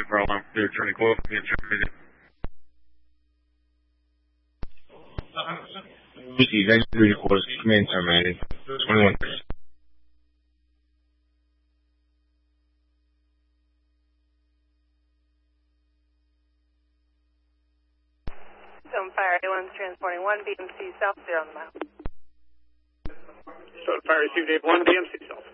for alarm. They're trying to close the insurance. Lucy, thanks for your calls. Command terminated. 21. Fire A1 transporting 1 BMC South, 0 on the mile. Fire received 1 BMC South.